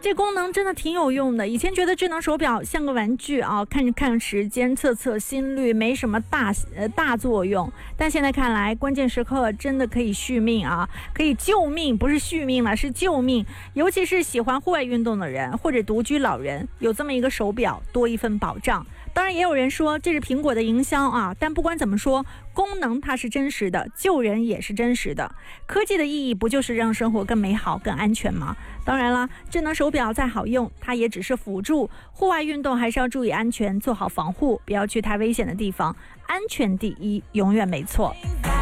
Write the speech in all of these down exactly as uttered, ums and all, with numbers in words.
这功能真的挺有用的。以前觉得智能手表像个玩具啊，看看时间、测测心率，没什么大呃大作用。但现在看来，关键时刻真的可以续命啊，可以救命，不是续命了，是救命。尤其是喜欢户外运动的人或者独居老人，有这么一个手表，多一份保障。当然也有人说这是苹果的营销啊，但不管怎么说，功能它是真实的，救人也是真实的。科技的意义不就是让生活更美好、更安全吗？当然了，智能手表再好用，它也只是辅助。户外运动还是要注意安全，做好防护，不要去太危险的地方。安全第一，永远没错。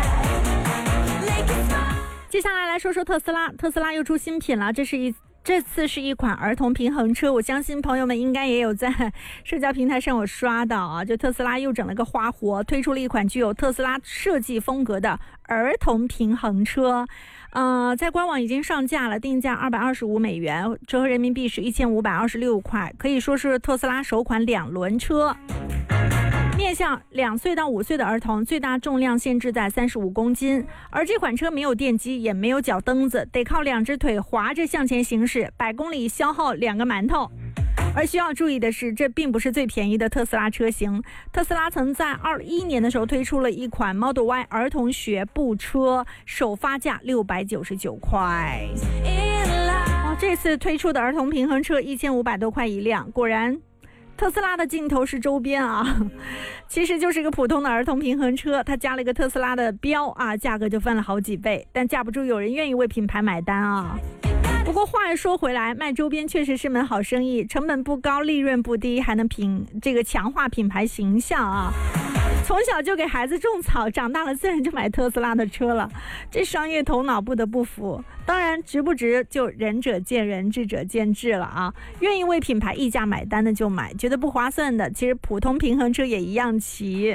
接下来来说说特斯拉，特斯拉又出新品了，这是一这次是一款儿童平衡车，我相信朋友们应该也有在社交平台上有刷到啊。就特斯拉又整了个花活，推出了一款具有特斯拉设计风格的儿童平衡车。呃，在官网已经上架了，定价二百二十五美元，折合人民币是一千五百二十六块，可以说是特斯拉首款两轮车。面向两岁到五岁的儿童，最大重量限制在三十五公斤。而这款车没有电机，也没有脚蹬子，得靠两只腿滑着向前行驶，百公里消耗两个馒头。而需要注意的是，这并不是最便宜的特斯拉车型。特斯拉曾在二一年的时候推出了一款 Model Y 儿童学步车，首发价六百九十九块。哦，这次推出的儿童平衡车一千五百多块一辆，果然特斯拉的镜头是周边啊，其实就是一个普通的儿童平衡车，它加了一个特斯拉的标啊，价格就翻了好几倍，但架不住有人愿意为品牌买单啊。不过话又说回来，卖周边确实是门好生意，成本不高，利润不低，还能品这个强化品牌形象啊。从小就给孩子种草，长大了自然就买特斯拉的车了，这商业头脑不得不服。当然值不值就仁者见仁，智者见智了啊。愿意为品牌溢价买单的就买，觉得不划算的，其实普通平衡车也一样骑。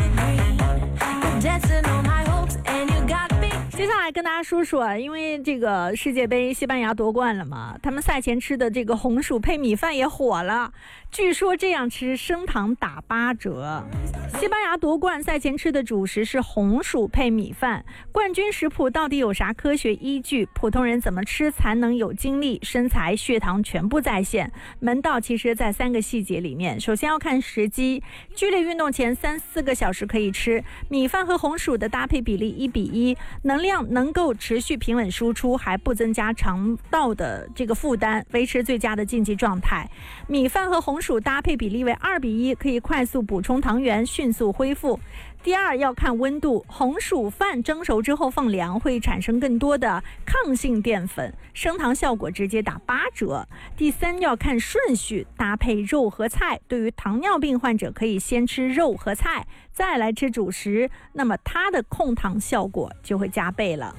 接下来跟大家说说，因为这个世界杯西班牙夺冠了嘛，他们赛前吃的这个红薯配米饭也火了，据说这样吃升糖打八折。西班牙夺冠赛前吃的主食是红薯配米饭，冠军食谱到底有啥科学依据？普通人怎么吃才能有精力、身材、血糖全部在线？门道其实在三个细节里面。首先要看时机，剧烈运动前三四个小时可以吃米饭和红薯的搭配比例一比一，能量能够持续平稳输出，还不增加肠道的这个负担，维持最佳的竞技状态。米饭和红薯搭配比例为二比一，可以快速补充糖原，迅速恢复。第二要看温度，红薯饭蒸熟之后放凉，会产生更多的抗性淀粉，升糖效果直接打八折。第三要看顺序，搭配肉和菜，对于糖尿病患者可以先吃肉和菜，再来吃主食，那么它的控糖效果就会加倍了。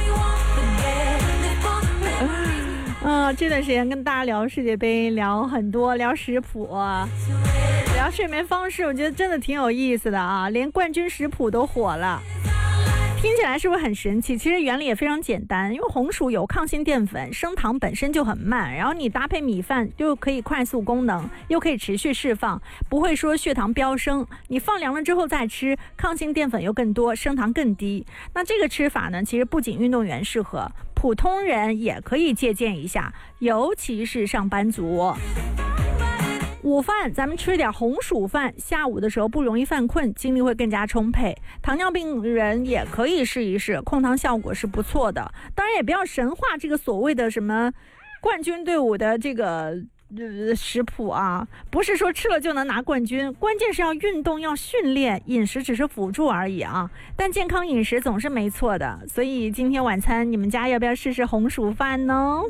啊，这段时间跟大家聊世界杯，聊很多，聊食谱，聊睡眠方式，我觉得真的挺有意思的啊，连冠军食谱都火了。听起来是不是很神奇？其实原理也非常简单，因为红薯有抗性淀粉，升糖本身就很慢，然后你搭配米饭就可以快速功能，又可以持续释放，不会说血糖飙升。你放凉了之后再吃，抗性淀粉又更多，升糖更低。那这个吃法呢，其实不仅运动员适合，普通人也可以借鉴一下，尤其是上班族。午饭咱们吃点红薯饭，下午的时候不容易犯困，精力会更加充沛。糖尿病人也可以试一试，控糖效果是不错的。当然也不要神化这个所谓的什么冠军队伍的这个呃食谱啊，不是说吃了就能拿冠军，关键是要运动，要训练，饮食只是辅助而已啊。但健康饮食总是没错的，所以今天晚餐你们家要不要试试红薯饭呢？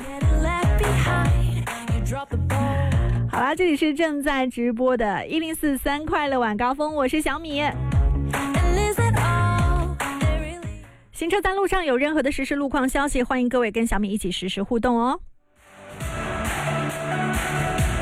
好啦，这里是正在直播的一零四三快乐晚高峰，我是小米。行车在路上有任何的实时路况消息，欢迎各位跟小米一起实时互动哦。